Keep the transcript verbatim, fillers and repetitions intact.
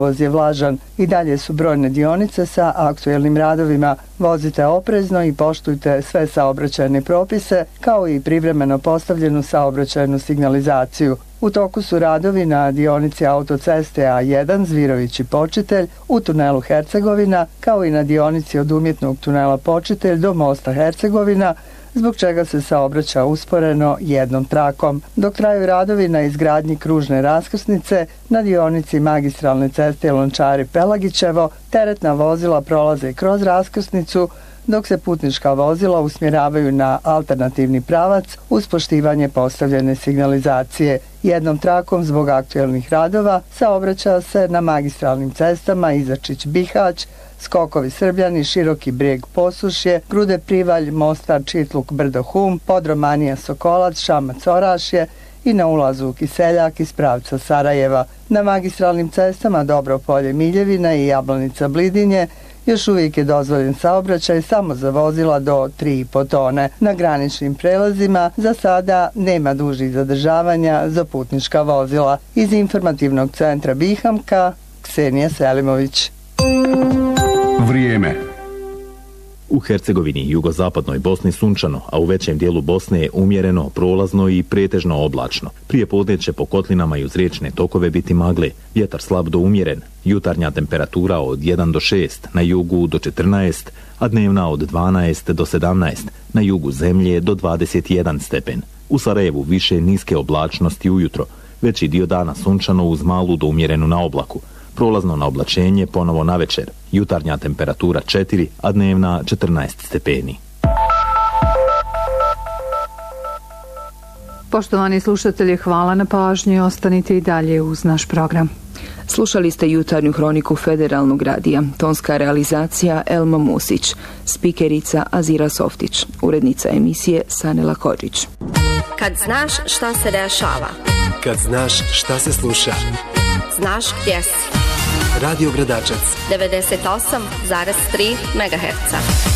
Voz je vlažan. I dalje su brojne dionice sa aktuelnim radovima. Vozite oprezno i poštujte sve saobraćajne propise, kao i privremeno postavljenu saobraćajnu signalizaciju. U toku su radovi na dionici autoceste A jedan Zvirović i Počitelj u tunelu Hercegovina, kao i na dionici od umjetnog tunela Počitelj do mosta Hercegovina, zbog čega se saobraća usporeno jednom trakom. Dok traju radovi na izgradnji kružne raskrsnice na dionici magistralne ceste Lončari-Pelagićevo, teretna vozila prolaze kroz raskrsnicu, dok se putnička vozila usmjeravaju na alternativni pravac uz poštivanje postavljene signalizacije. Jednom trakom zbog aktuelnih radova saobraća se na magistralnim cestama Izačić-Bihać, Skokovi Srbljani, Široki Brijeg Posušje, Grude-Privalj, Mostar, Čitluk, Brdo-Hum, Podromanija-Sokolac, Šamac-Orašje i na ulazu u Kiseljak iz pravca Sarajeva. Na magistralnim cestama Dobropolje-Miljevina i Jablanica-Blidinje još uvijek je dozvoljen saobraćaj samo za vozila do tri i po tone. Na graničnim prelazima za sada nema dužih zadržavanja za putnička vozila. Iz informativnog centra Bihamka, Ksenija Selimović. Vrijeme. U Hercegovini i jugozapadnoj Bosni sunčano, a u većem dijelu Bosne je umjereno, prolazno i pretežno oblačno. Prije podne će po kotlinama i uz riječne tokove biti magle, vjetar slab do umjeren, jutarnja temperatura od jedan do šest, na jugu do četrnaest, a dnevna od dvanaest do sedamnaest, na jugu zemlje do dvadeset jedan stepen. U Sarajevu više niske oblačnosti ujutro, veći dio dana sunčano uz malu do umjerenu na oblaku. Prolazno na oblačenje ponovo na večer. Jutarnja temperatura četiri, a dnevna četrnaest stepeni. Poštovani slušatelji, hvala na pažnji. Ostanite i dalje uz naš program. Slušali ste jutarnju hroniku Federalnog radija. Tonska realizacija Elma Musić. Spikerica Azira Softić. Urednica emisije Sanela Kodžić. Kad znaš šta se dešava. Kad znaš šta se sluša. Znaš gdje si. Radio Gradačac. devedeset osam zarez tri megaherca.